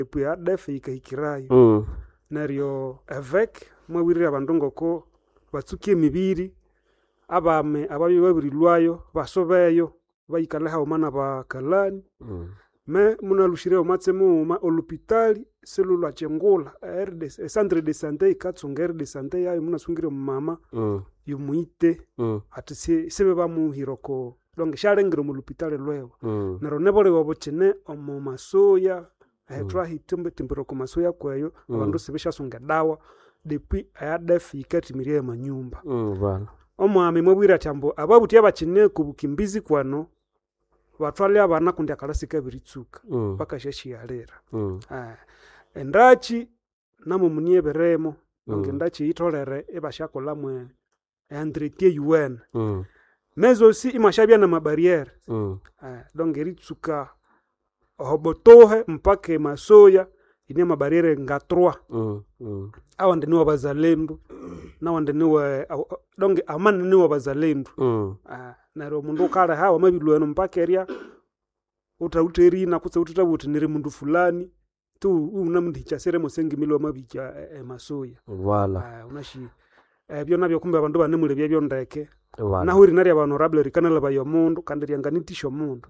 depuis ADF ikahikirayo neryo avec mwabirira abandu ngoko batsukie mibiri abame abayo babirilwayo basobeyo bayikala haumana bakalani me munalushire omatse muuma olupitali selula chengula RDC centre de santé ikatsunga RDC santé yayo munasungire mama yumuite ati sebe bamuhiroko donc shalengero mu lupitali lwewe nero nebole wabochene omu masoya twahitembe timbero ku masoya kwayo abandu sebeshasunga dawa depuis ADF ikatimirie manyumba voilà omwami mwabwira tambo ababuti abachine ku bukimbizi kwano batwale abana kundi akalasika biritsuka bakashashiyalera endachi namo munieberemo ngendachi itolere ebashakola mwe entretien UN mezo si imashabia na mabariere donc eritsuka hobotohe mpaka masoya ine mabariere nga 3 awande ni wabazalendo na wande ni wa donc amane ni wabazalendo naro mundu kala hawa mabilweno mpaka eria utauteri na kutsa utatabuti nire mundu fulani tu unamndicha sere musengi milwa mabicha masoya voilà unashi byo nabyo kumbe abandu banemule byo ndeke na huri nari abanorable rikanala bayo mundu kandi yanganitisho mundu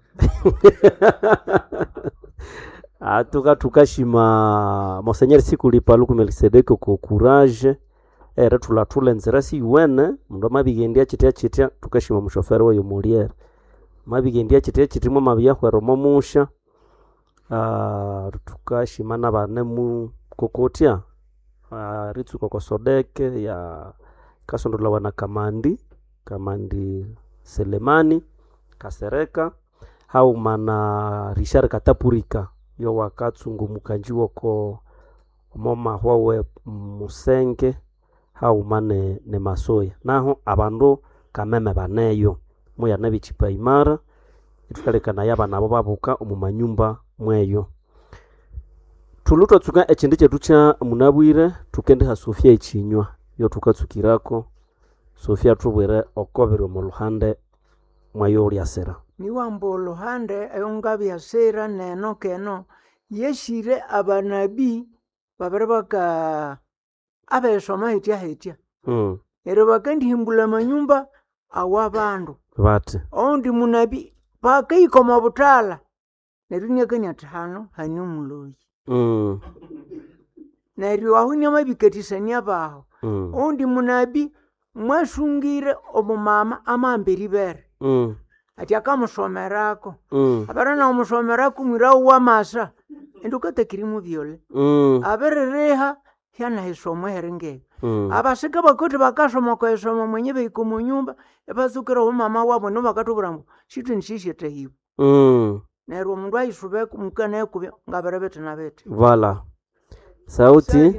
tukashima Monseigneur Sikulipa Luku Melkisedeki ko courage era tulatulenzera si wene ndo mabigendia chitia tukashima mushoferi wa Moliere mabigendia chitia mu mabiya kwa romo musha tukashima na bane mu kokotia ritsu kokosodeke ya kasondola wana kamandi Selemani Kasereka hau mana Richard Katapurika yo wakatsungu mukanjiwo ko moma hwawe musenge hau mane ne masoya naho abandu kameme baneyo moya nabichipa imara itukalekana yaba nabo babuka omumanyumba mweyo tuluto tsuka echindi chetu cha munabwire tukende ha Sofia ichinywa yo tukatsukirako Sofia tubwere okobero mu luhande mwayo lyasera niwambo luhande ayongabi yasera neno keno yeshire abanabi babere baka abesoma hitia ero bakandi himbula manyumba awabandu bate ondi munabi bakayikoma butala nerunya kanya tahano hanyumuloyi neryo ahunya mabiketisania baho ondi munabi mwashungire omumama amambiri bere ati akamusomerako abarana umusomerako mwira wa masa endukate kirimu byole aberereha yana hisomwe herenge abasika bakote bakasoma kwa isoma mwenye beiko mu nyumba ebazukira umama wabo no bakatuburambo shitu nishishe tehibu nero mundu ayisubeko mukana kubya ngaberebete nabete voilà sauti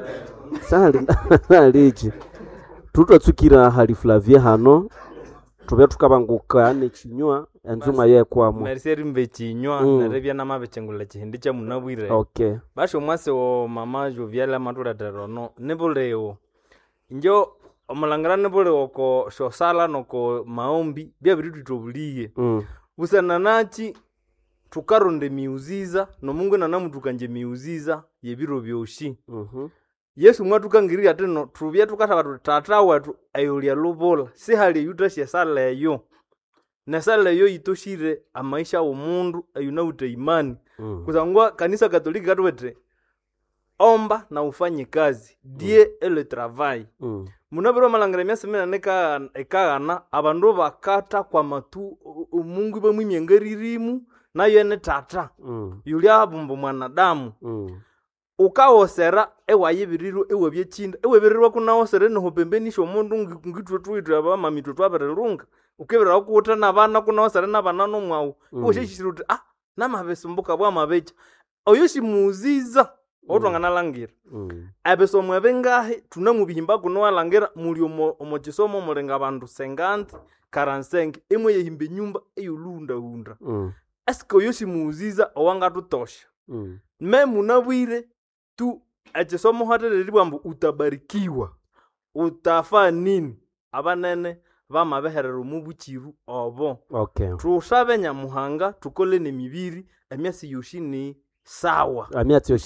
sali tutotsukira hali Flavia hano tubya tukabanguka ne chinywa enzuma yekwamo meriseri mbe chinywa narebya namabechengula chihindi cha munabwire okay basho mwase o mama Joviala matura terono nebuleo njo omulangara nebuleo ko shosala noko maombi bya biritu tobuliye usana nachi tukaronde miuziza no Mungu nanamutukanje miuziza yebiro byoshi Yesu mwatukangirira teno tubya tukataba tata watu ayolia lobola si hali yutashya sala yo na sala yo itoshire amaisha omundu ayuna utaimani kuzangwa kanisa katolika katwete omba na ufanye kazi die le travail munabiro malangara myasema neka ekagana abandu bakata kwa matu Mungu bamwimyengeririmu nayo ene tata yulia bumbu mwanadamu ukawosera ewayibiriro ewebyechinda ewebirirwa kunaosere no pembeni sho mundu ngitwe twitwe aba mamito twabererunga ukebera okuta nabana kunaosere nabana no mwawo ushishirute namabesumbuka bwa mabecha oyoshi muziza otwangana langira abesomwe bengahe tunamubihimba kuno walangira muri omochisomo mulenga abandu 50 45 emwe yehimbe nyumba eyulunda hunda eske oyoshi muziza owanga tutosha memu nabwire tu achisomo hatereri bwambu utabarikiwa utafa nini abanene bamabeherero mu buchiru obo okay tushabe nyamuhanga tukole ne mibiri emyasi yoshini sawa amyatsi